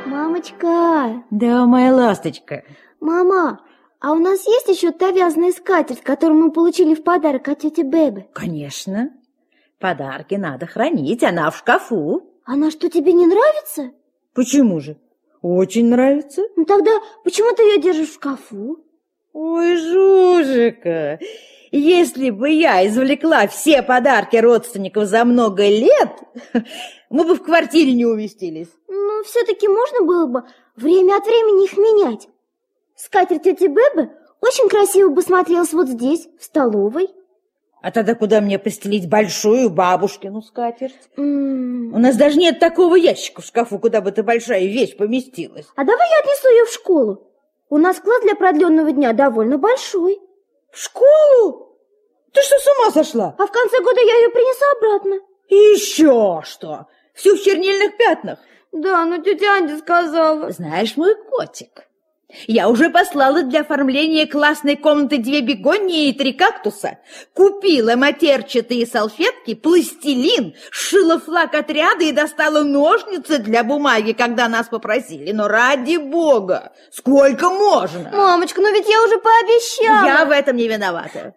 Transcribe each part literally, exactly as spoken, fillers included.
Мамочка! Да, моя ласточка. Мама, а у нас есть еще та вязаная скатерть, которую мы получили в подарок от тети Бебы? Конечно. Подарки надо хранить, она в шкафу. Она что, тебе не нравится? Почему же? Очень нравится. Ну тогда почему ты ее держишь в шкафу? Ой, Жужика, если бы я извлекла все подарки родственников за много лет, мы бы в квартире не уместились. Ну, все-таки можно было бы время от времени их менять. Скатерть тети Бебы очень красиво бы смотрелась вот здесь, в столовой. А тогда куда мне постелить большую бабушкину скатерть? Mm. У нас даже нет такого ящика в шкафу, куда бы эта большая вещь поместилась. А давай я отнесу ее в школу. У нас класс для продленного дня довольно большой. В школу? Ты что, с ума сошла? А в конце года я ее принесу обратно. И еще что? Всю в чернильных пятнах? Да, но тетя Анди сказала. Знаешь, мой котик, я уже послала для оформления классной комнаты две бегонии и три кактуса, купила матерчатые салфетки, пластилин, сшила флаг отряда и достала ножницы для бумаги, когда нас попросили. Но ради бога, сколько можно? Мамочка, но ведь я уже пообещала. Я в этом не виновата.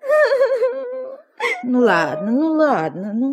Ну ладно, ну ладно, ну...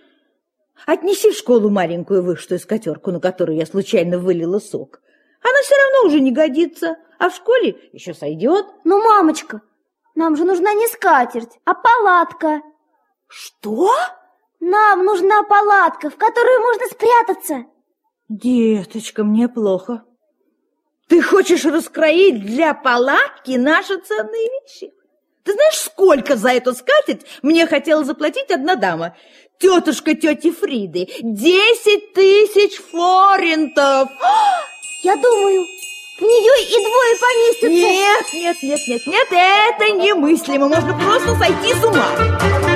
Отнеси в школу маленькую вышитую скатерку, на которую я случайно вылила сок. Она все равно уже не годится, а в школе еще сойдет. Ну, мамочка, нам же нужна не скатерть, а палатка. Что? Нам нужна палатка, в которую можно спрятаться. Деточка, мне плохо. Ты хочешь раскроить для палатки наши ценные вещи? Ты знаешь, сколько за эту скатерть мне хотела заплатить одна дама? Тетушка тети Фриды. Десять тысяч форинтов. Я думаю, в нее и двое поместятся. Нет, нет, нет, нет, нет, это немыслимо. Можно просто сойти с ума.